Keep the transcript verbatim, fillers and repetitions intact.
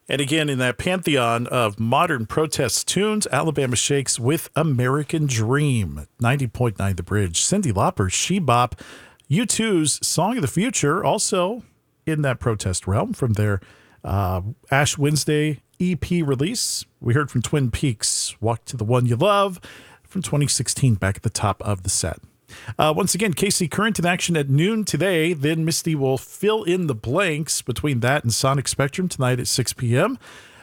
And again, in that pantheon of modern protest tunes, Alabama Shakes with American Dream. ninety point nine The Bridge. Cyndi Lauper, She Bop. U two's Song of the Future, also in that protest realm from their uh, Ash Wednesday E P release. We heard from Twin Peaks, Walk to the One You Love, from twenty sixteen, back at the top of the set. Uh, once again, K C Current in action at noon today. Then Misty will fill in the blanks between that and Sonic Spectrum tonight at six p.m.